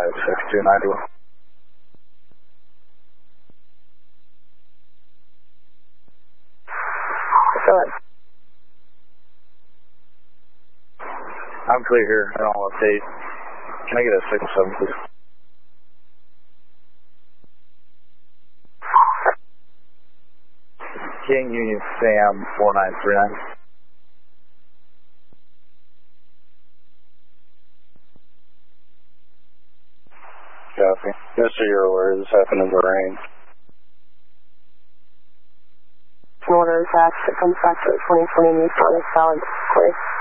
6291. Go ahead. I'm clear here. I don't want to update. Can I get a 607, please? King Union Sam 4939. Copy. Just so you're aware, this happened in the rain. Northern Fast, it comes back to 2020 Nissan is solid, please.